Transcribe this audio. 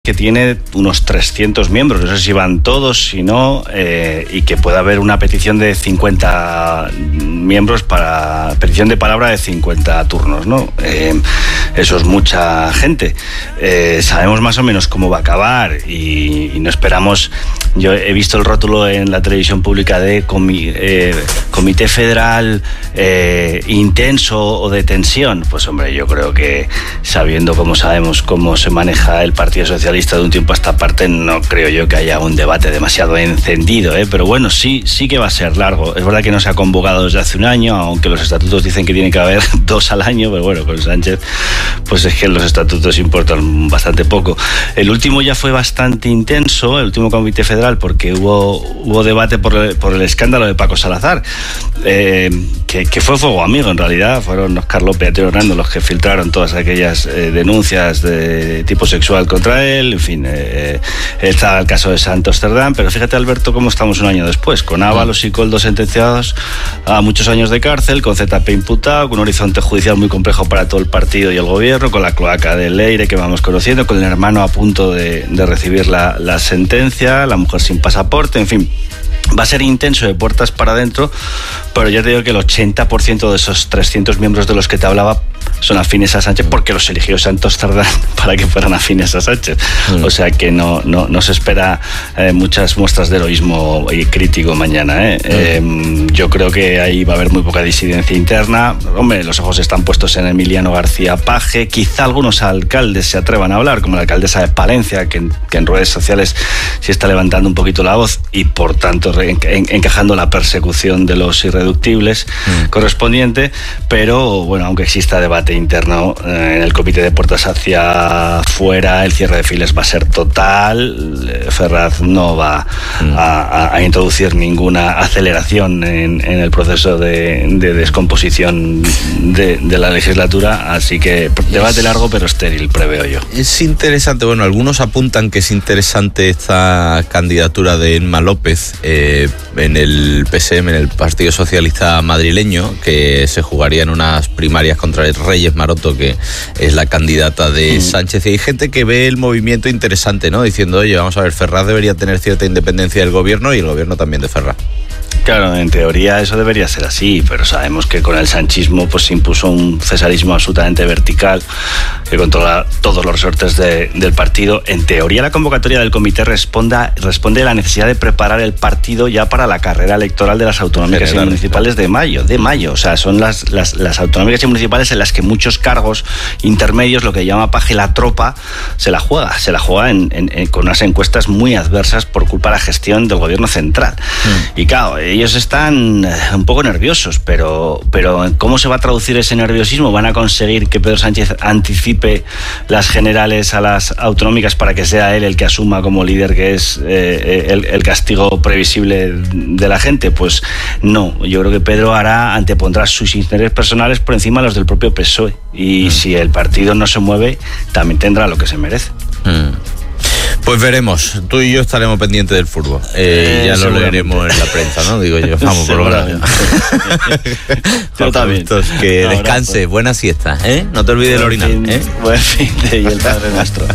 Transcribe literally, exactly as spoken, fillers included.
que tiene unos trescientos miembros, no sé si van todos, si no, eh, y que pueda haber una petición de cincuenta miembros para petición de palabra de cincuenta turnos, ¿no? Eh, eso es mucha gente. Eh, sabemos más o menos cómo va a acabar y, y no esperamos. Yo he visto el rótulo en la televisión pública de comi, eh, Comité Federal eh, Intenso o de Tensión. Pues hombre, yo creo que sabiendo cómo sabemos cómo se maneja el Partido Socialista de un tiempo a esta parte, no creo yo que haya un debate demasiado encendido, ¿eh? Pero bueno, sí, sí que va a ser largo. Es verdad que no se ha convocado desde hace un año, aunque los estatutos dicen que tiene que haber dos al año, pero bueno, con Sánchez, pues es que los estatutos importan bastante poco. El último ya fue bastante intenso, el último Comité Federal, porque hubo, hubo debate por el, por el escándalo de Paco Salazar, eh, que, que fue fuego amigo en realidad. Fueron Óscar López y Antonio Hernando los que filtraron todas aquellas eh, denuncias de tipo sexual contra él. En fin, eh, está el caso de Santosterdam, pero fíjate, Alberto, cómo estamos un año después, con Ábalos y Koldo sentenciados a muchos años de cárcel, con Z P imputado, con un horizonte judicial muy complejo para todo el partido y el gobierno, con la cloaca de Leire que vamos conociendo, con el hermano a punto de, de recibir la, la sentencia, la mujer sin pasaporte, en fin. Va a ser intenso de puertas para adentro, pero ya te digo que el ochenta por ciento de esos trescientos miembros de los que te hablaba son afines a Sánchez, porque los eligió Santosterdam para que fueran afines a Sánchez. Mm. O sea que no, no, no se espera eh, muchas muestras de heroísmo crítico mañana. ¿eh? Mm. Eh, yo creo que ahí va a haber muy poca disidencia interna. Hombre, los ojos están puestos en Emiliano García Paje. Quizá algunos alcaldes se atrevan a hablar, como la alcaldesa de Palencia, que, que en redes sociales sí está levantando un poquito la voz y por tanto en, en, encajando la persecución de los irreductibles mm. correspondiente. Pero bueno, aunque exista debate interno eh, en el comité de puertas hacia fuera, el cierre de files va a ser total. Ferraz no va mm. a, a introducir ninguna aceleración en, en el proceso de, de descomposición de, de la legislatura, así que debate largo pero estéril, preveo yo. Es interesante, bueno, algunos apuntan que es interesante esta candidatura de Emma López eh, en el P S M, en el Partido Socialista madrileño, que se jugaría en unas primarias contra el Reyes Maroto, que es la candidata de mm. Sánchez, y hay gente que ve el movimiento interesante, ¿no? Diciendo, oye, vamos a ver, Ferraz debería tener cierta independencia del gobierno y el gobierno también de Ferraz. Claro, en teoría eso debería ser así, pero sabemos que con el sanchismo pues se impuso un cesarismo absolutamente vertical que controla todos los resortes de, del partido. En teoría la convocatoria del comité responda, responde a la necesidad de preparar el partido ya para la carrera electoral de las autonómicas General, y municipales de mayo, de mayo. O sea, son las, las, las autonómicas y municipales en las que muchos cargos intermedios, lo que llama Paje la tropa, se la juega, se la juega en, en, en, con unas encuestas muy adversas por culpa de la gestión del gobierno central. Mm. Y claro, ellos están un poco nerviosos, pero, pero ¿cómo se va a traducir ese nerviosismo? ¿Van a conseguir que Pedro Sánchez anticipe las generales a las autonómicas para que sea él el que asuma como líder que es eh, el, el castigo previsible de la gente? Pues no, yo creo que Pedro hará, antepondrá sus intereses personales por encima de los del propio P S O E, y mm. si el partido no se mueve, también tendrá lo que se merece. Mm. Pues veremos, tú y yo estaremos pendientes del fútbol. Eh, eh, ya lo leeremos en la prensa, ¿no? Digo yo, vamos por lo grande. Tú también. Que descanse, buena siesta, ¿eh? No te olvides del orinal, ¿eh? Buen fin de y el Padre Nuestro.